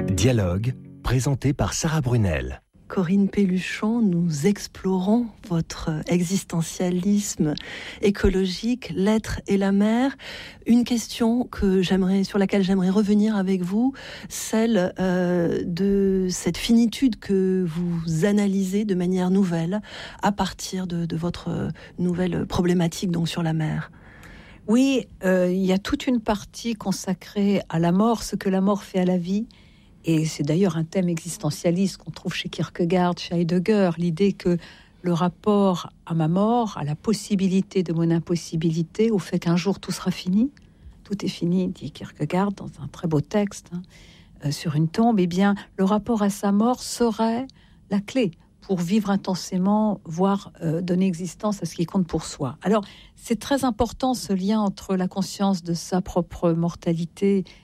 Dialogue, présenté par Sarah Brunel. Corinne Pelluchon, nous explorons votre existentialisme écologique, l'être et la mer. Une question sur laquelle j'aimerais revenir avec vous, celle de cette finitude que vous analysez de manière nouvelle à partir de votre nouvelle problématique donc sur la mer. Oui, il y a toute une partie consacrée à la mort, ce que la mort fait à la vie. Et c'est d'ailleurs un thème existentialiste qu'on trouve chez Kierkegaard, chez Heidegger, l'idée que le rapport à ma mort, à la possibilité de mon impossibilité, au fait qu'un jour tout sera fini, tout est fini, dit Kierkegaard dans un très beau texte sur une tombe, eh bien, le rapport à sa mort serait la clé pour vivre intensément, voire donner existence à ce qui compte pour soi. Alors, c'est très important ce lien entre la conscience de sa propre mortalité